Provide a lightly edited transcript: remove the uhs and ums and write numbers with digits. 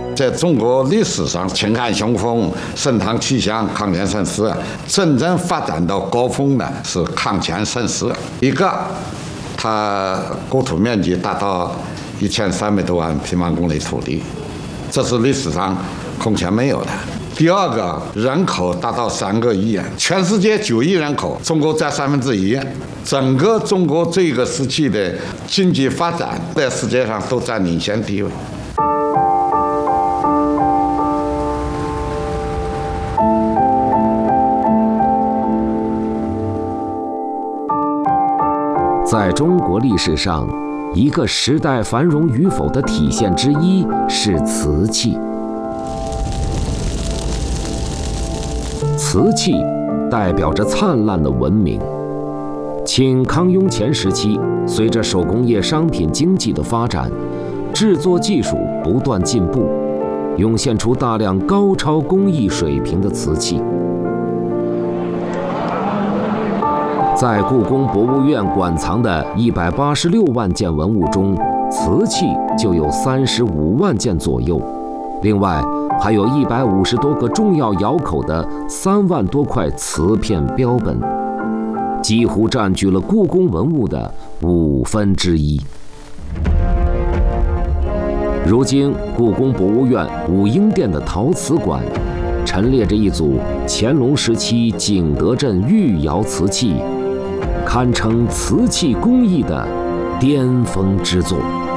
在中国历史上，秦汉雄风、盛唐气象、康乾盛世，真正发展到高峰的是康乾盛世。一个，它国土面积达到1300多万平方公里土地，这是历史上空前没有的。第二个，人口达到3个亿，全世界9亿人口，中国占1/3，整个中国这个时期的经济发展在世界上都占领先地位。 在中国历史上，一个时代繁荣与否的体现之一是瓷器。瓷器代表着灿烂的文明。清康雍乾时期，随着手工业商品经济的发展，制作技术不断进步，涌现出大量高超工艺水平的瓷器。在故宫博物院馆藏的186万件文物中，瓷器就有35万件左右。另外，还有150多个重要窑口的3万多块瓷片标本，几乎占据了故宫文物的1/5。如今，故宫博物院武英殿的陶瓷馆陈列着一组乾隆时期景德镇御窑瓷器，堪称瓷器工艺的巅峰之作。